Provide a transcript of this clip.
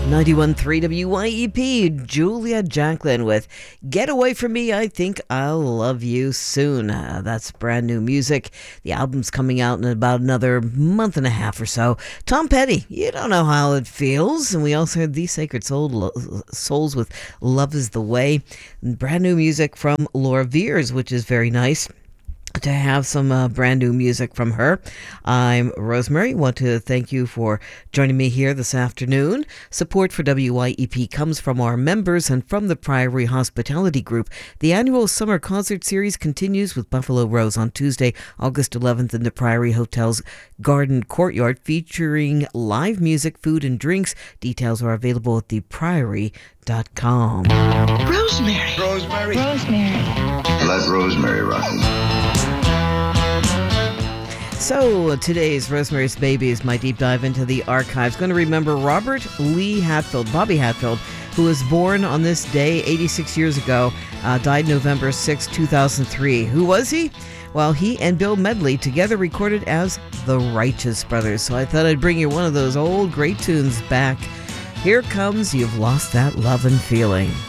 91.3 WYEP, Julia Jacqueline with Get Away From Me, I Think I'll Love You Soon. That's brand new music. The album's coming out in about another month and a half or so. Tom Petty, You Don't Know How It Feels. And we also heard The Sacred Souls with Love Is The Way. And brand new music from Laura Veers, which is very nice to have some brand new music from her. I'm Rosemary. Want to thank you for joining me here this afternoon. Support for WYEP comes from our members and from the Priory Hospitality Group. The annual summer concert series continues with Buffalo Rose on Tuesday, August 11th in the Priory Hotel's Garden Courtyard, featuring live music, food and drinks. Details are available at thepriory.com. Rosemary. Rosemary. Rosemary. Let Rosemary rock. So today's Rosemary's Baby is my deep dive into the archives. Going to remember Robert Lee Hatfield, Bobby Hatfield, who was born on this day 86 years ago, died November 6, 2003. Who was he? Well, he and Bill Medley together recorded as the Righteous Brothers. So I thought I'd bring you one of those old great tunes back. Here comes You've Lost That Love and Feeling.